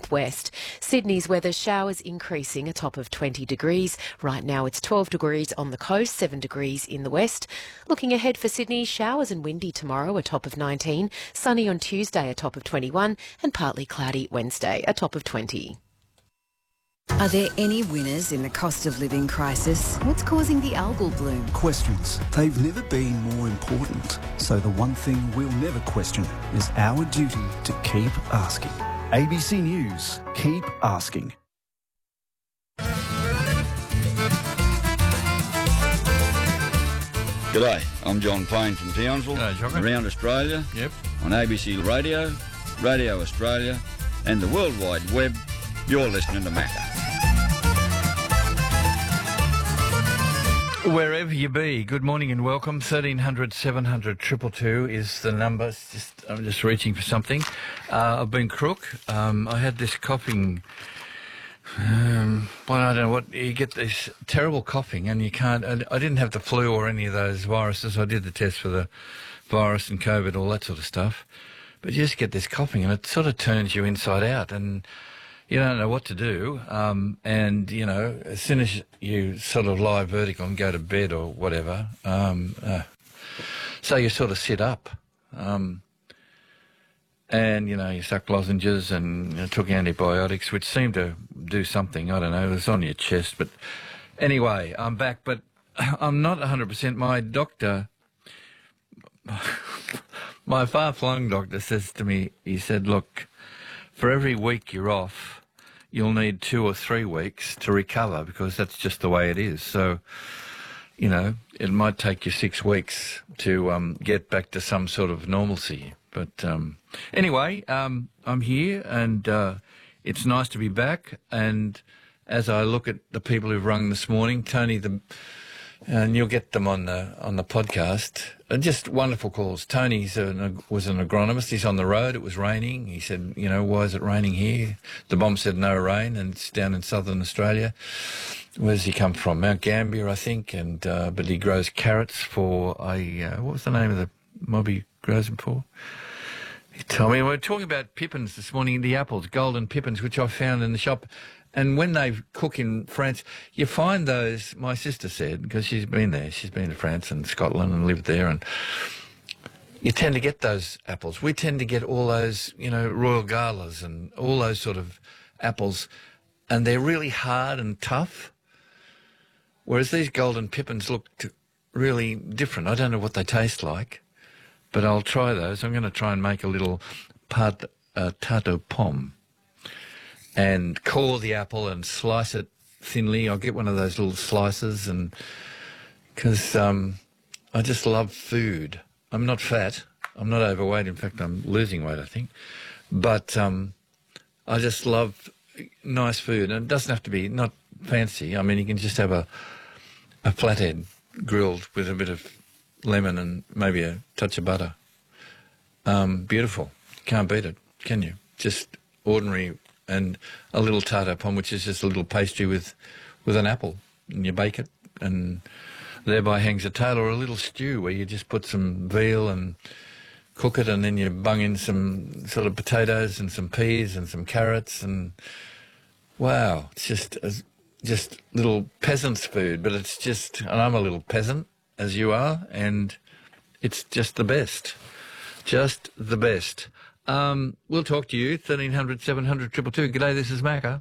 northwest. Sydney's weather, showers increasing, a top of 20 degrees. Right now it's 12 degrees on the coast, 7 degrees in the west. Looking ahead for Sydney, showers and windy tomorrow, a top of 19. Sunny on Tuesday, a top of 21. And partly cloudy Wednesday, a top of 20. Are there any winners in the cost of living crisis? What's causing the algal bloom? Questions. They've never been more important. So the one thing we'll never question is our duty to keep asking. ABC News. Keep asking. G'day, I'm John Payne from Townsville, around Australia, on ABC Radio, Radio Australia and the World Wide Web. You're listening to Macca. Wherever you be, good morning and welcome. 1300 700 222 is the number. I'm just reaching for something. I've been crook. I had this coughing. Well, I don't know what. You get this terrible coughing and you can't. I didn't have the flu or any of those viruses. I did the test for the virus and COVID, all that sort of stuff. But you just get this coughing and it sort of turns you inside out and you don't know what to do, and, you know, as soon as you sort of lie vertical and go to bed or whatever, so you sort of sit up, and, you know, you suck lozenges and took antibiotics, which seemed to do something. I don't know, it was on your chest. But anyway, I'm back, but I'm not 100%. My doctor, my far-flung doctor says to me, he said, look, for every week you're off, you'll need 2 or 3 weeks to recover because that's just the way it is. So, you know, it might take you 6 weeks to get back to some sort of normalcy. But anyway, I'm here and it's nice to be back. And as I look at the people who've rung this morning, Tony, and you'll get them on the podcast. Just wonderful calls. Tony was an agronomist. He's on the road. It was raining. He said, you know, why is it raining here? The bomb said no rain, and it's down in southern Australia. Where does he come from? Mount Gambier, I think. And but he grows carrots for what was the name of the mob he grows them for? He told me. We were talking about pippins this morning, the apples, golden pippins, which I found in the shop. And when they cook in France, you find those, my sister said, because she's been there, she's been to France and Scotland and lived there, and you tend to get those apples. We tend to get all those, you know, Royal Galas and all those sort of apples, and they're really hard and tough, whereas these golden pippins look really different. I don't know what they taste like, but I'll try those. I'm going to try and make a little tarte aux pommes. And core the apple and slice it thinly. I'll get one of those little slices, and because I just love food. I'm not fat. I'm not overweight. In fact, I'm losing weight, I think. But I just love nice food, and it doesn't have to be not fancy. I mean, you can just have a flathead grilled with a bit of lemon and maybe a touch of butter. Beautiful. Can't beat it, can you? Just ordinary. And a little tarte aux pommes, which is just a little pastry with an apple, and you bake it, and thereby hangs a tale, or a little stew where you just put some veal and cook it, and then you bung in some sort of potatoes and some peas and some carrots, and wow, it's just little peasant's food, but it's just, and I'm a little peasant, as you are, and it's just the best, just the best. We'll talk to you, 1300 700 222. G'day, this is Macca.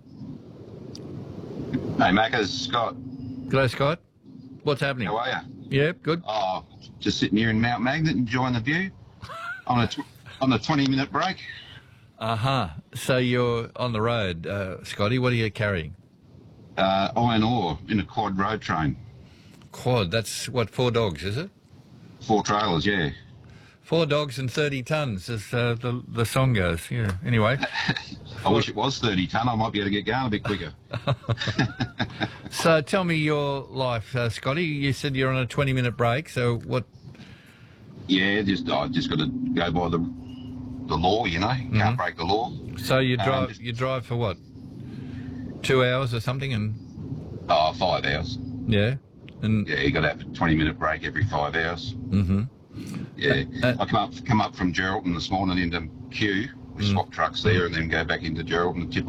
Hey, Macca, this is Scott. G'day, Scott. What's happening? How are you? Yep, good. Oh, just sitting here in Mount Magnet enjoying the view on a 20-minute break. So you're on the road, Scotty. What are you carrying? Iron ore in a quad road train. Quad, that's what, 4 dogs, is it? 4 trailers, yeah. 4 dogs and 30 tonnes, as the song goes. Yeah. Anyway. I wish it was 30 tonne. I might be able to get going a bit quicker. So tell me your life, Scotty. You said you're on a 20-minute break. So what? Yeah, I just got to go by the law. You know, can't break the law. So you drive. You drive for what? 2 hours or something, and. 5 hours. Yeah. And. Yeah, you got to have a 20-minute break every 5 hours. Mm-hmm. Yeah, I come up from Geraldton this morning into Kew. We swap trucks there and then go back into Geraldton and tip